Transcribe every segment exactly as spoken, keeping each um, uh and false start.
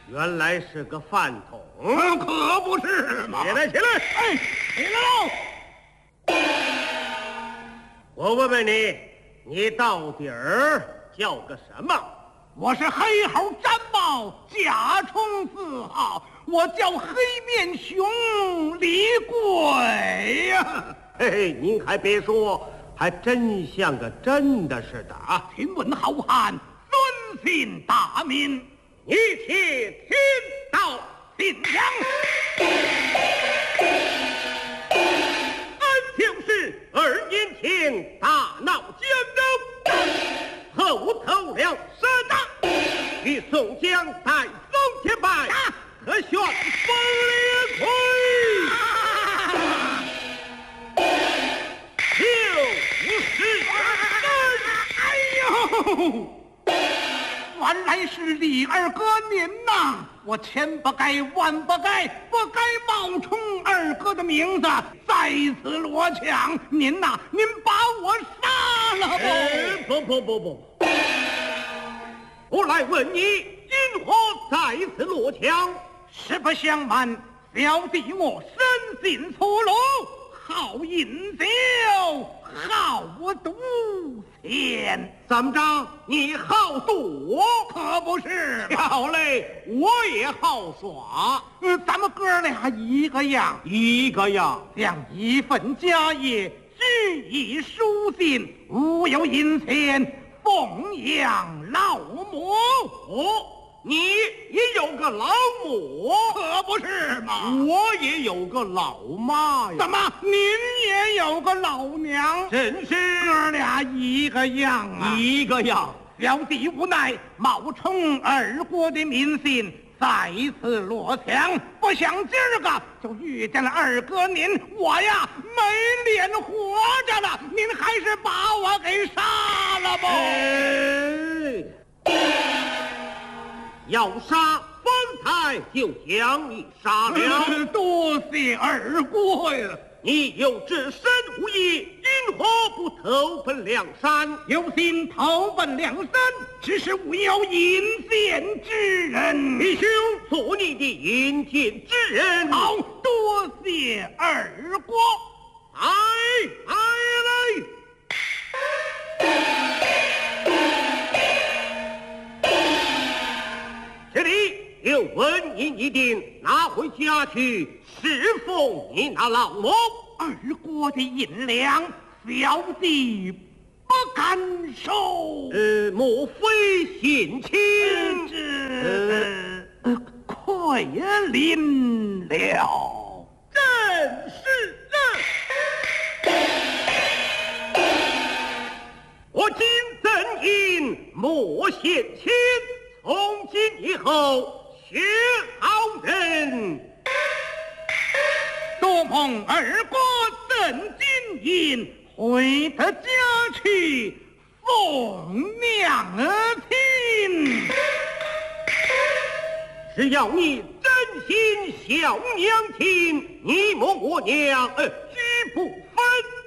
原来是个饭桶， 可不是嘛！ 起来，起来！ 哎，起来喽！ 我问问你，你到底儿叫个什么？ 我是黑猴詹茂，甲冲四号，我叫黑面熊李鬼呀！ 嘿嘿，您还别说，还真像个真的似的啊！ 听闻好汉，尊姓大名， 一切听到信阳。 俺就是二年前大闹江州，后头了山大，与宋江带风前拜，可旋风连魁。就是哎呦，原来是李二哥您呐！我千不该万不该，不该冒充二哥的名字，在此罗抢。您呐，您把我杀了不？ 哎、不不不不，我来问你，因何在此罗抢？ 实不相瞒，小弟我身陷错路，好饮酒，好赌钱。 怎么着？你好赌？ 可不是嘛！ 好嘞，我也好耍。 呃，咱们哥俩一个样， 一个样， 将一份家业据以书信，无有银钱奉养老母。 哦，你也有个老母， 可不是嘛？ 我也有个老妈呀。 怎么，您也有个老娘？ 真是哥俩一个样啊！ 一个样。 小弟无奈冒充二国的民信，再次落抢，不想今儿个就遇见了二哥您，我呀没脸活着了，您还是把我给杀了吧！ 哎，要杀方才就将你杀了。 多谢二哥呀！ 你有至身无义，因何不投奔梁山？ 有心投奔梁山，只是无有引荐之人。 弟兄做你的引荐之人。 好，多谢二哥。 来来来，这里有纹银一锭，拿回家去侍奉你那老母。 二哥的银两，小弟不敢收。 呃，莫非性情？ 这呃，快临了， 正是啊。我今赠银莫献钱，从今以后学好人。 多蒙二哥赠金银，回得家去奉娘亲。 只要你真心孝娘亲，你莫我娘呃居不分。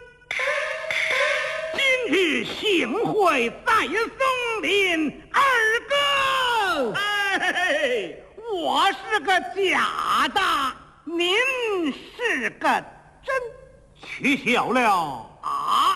今日幸会在松林，二哥， 哎， 我是个假的，您是个真。 取笑了。